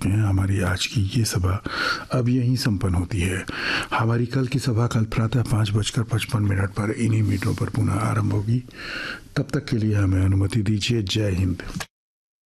चुके हैं। हमारी आज की ये सभा अब यहीं संपन्न होती है। हमारी कल की सभा कल प्रातः 5:55 पर इन्हीं मीटरों पर पुनः आरंभ होगी। तब तक के लिए हमें अनुमति दीजिए। जय हिंद।